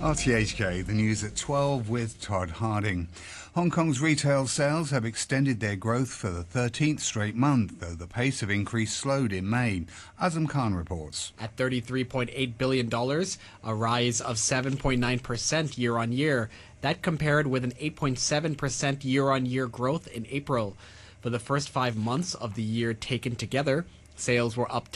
RTHK, the news at 12 with Todd Harding. Hong Kong's retail sales have extended their growth for the 13th straight month, though the pace of increase slowed in May. Azam Khan reports. At $33.8 billion, a rise of 7.9% year-on-year. That compared with an 8.7% year-on-year growth in April. For the first 5 months of the year taken together, sales were up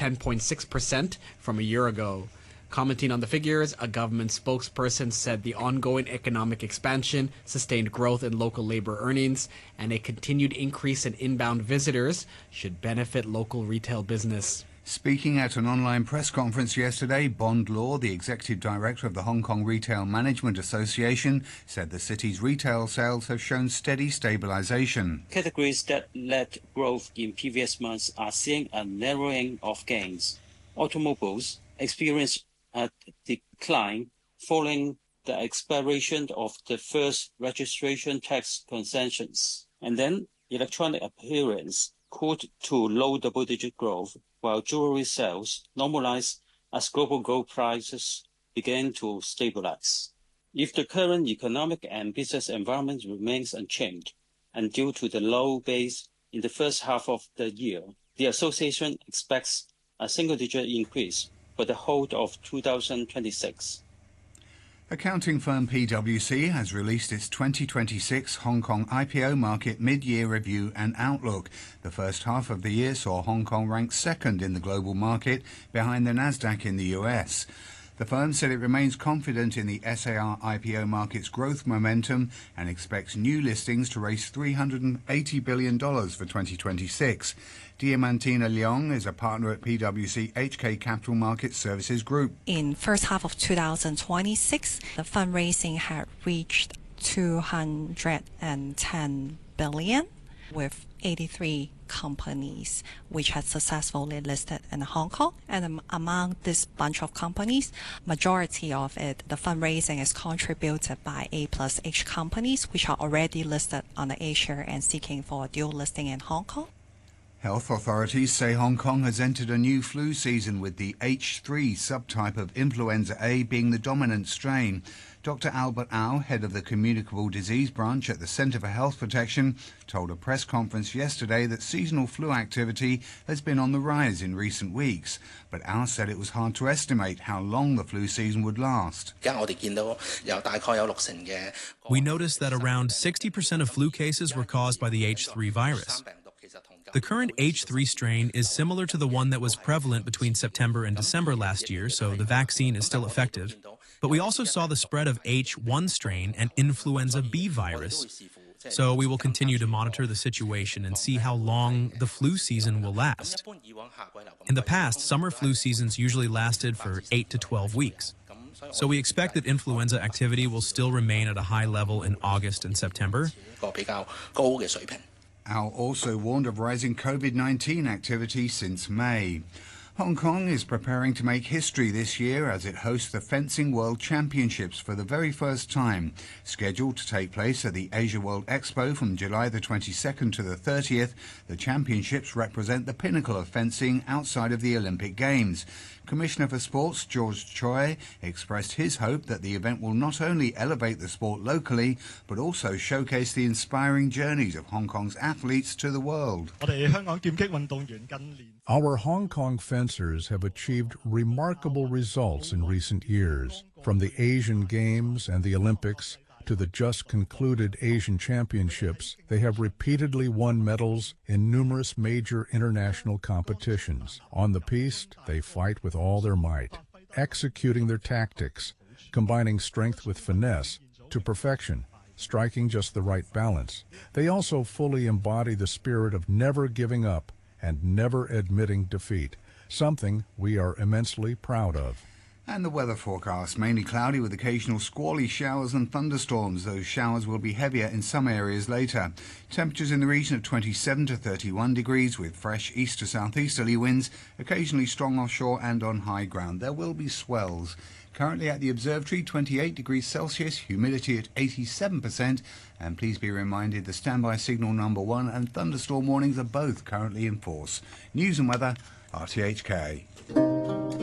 10.6% from a year ago. Commenting on the figures, a government spokesperson said the ongoing economic expansion, sustained growth in local labor earnings, and a continued increase in inbound visitors should benefit local retail business. Speaking at an online press conference yesterday, Bond Law, the executive director of the Hong Kong Retail Management Association, said the city's retail sales have shown steady stabilization. Categories that led growth in previous months are seeing a narrowing of gains. Automobiles experienced a decline following the expiration of the first registration tax concessions. And then electronic appearance cooled to low double-digit growth, while jewelry sales normalized as global gold prices began to stabilize. If the current economic and business environment remains unchanged, and due to the low base in the first half of the year, the association expects a single-digit increase for the whole of 2026. Accounting firm PwC has released its 2026 Hong Kong IPO market mid-year review and outlook. The first half of the year saw Hong Kong ranked second in the global market, behind the Nasdaq in the US. The firm said it remains confident in the SAR IPO market's growth momentum and expects new listings to raise $380 billion for 2026. Diamantina Leong is a partner at PwC HK Capital Market Services Group. In first half of 2026, the fundraising had reached $210 billion, with 83 companies which had successfully listed in Hong Kong. And among this bunch of companies, majority of it, the fundraising is contributed by A+H companies, which are already listed on the A-share and seeking for a dual listing in Hong Kong. Health authorities say Hong Kong has entered a new flu season with the H3 subtype of influenza A being the dominant strain. Dr. Albert Au, head of the Communicable Disease Branch at the Centre for Health Protection, told a press conference yesterday that seasonal flu activity has been on the rise in recent weeks. But Au said it was hard to estimate how long the flu season would last. We noticed that around 60% of flu cases were caused by the H3 virus. The current H3 strain is similar to the one that was prevalent between September and December last year, so the vaccine is still effective. But we also saw the spread of H1 strain and influenza B virus. So we will continue to monitor the situation and see how long the flu season will last. In the past, summer flu seasons usually lasted for 8 to 12 weeks. So we expect that influenza activity will still remain at a high level in August and September. Au also warned of rising COVID-19 activity since May. Hong Kong is preparing to make history this year as it hosts the Fencing World Championships for the very first time. Scheduled to take place at the Asia World Expo from July the 22nd to the 30th, the championships represent the pinnacle of fencing outside of the Olympic Games. Commissioner for Sports George Choi expressed his hope that the event will not only elevate the sport locally, but also showcase the inspiring journeys of Hong Kong's athletes to the world. Our Hong Kong fencers have achieved remarkable results in recent years. From the Asian Games and the Olympics to the just concluded Asian Championships, they have repeatedly won medals in numerous major international competitions. On the piste, they fight with all their might, executing their tactics, combining strength with finesse to perfection, striking just the right balance. They also fully embody the spirit of never giving up and never admitting defeat, something we are immensely proud of. And the weather forecast, mainly cloudy with occasional squally showers and thunderstorms. Those showers will be heavier in some areas later. Temperatures in the region of 27 to 31 degrees with fresh east to southeasterly winds, occasionally strong offshore and on high ground. There will be swells. Currently at the observatory, 28 degrees Celsius, humidity at 87%. And please be reminded the standby signal number 1 and thunderstorm warnings are both currently in force. News and weather, RTHK.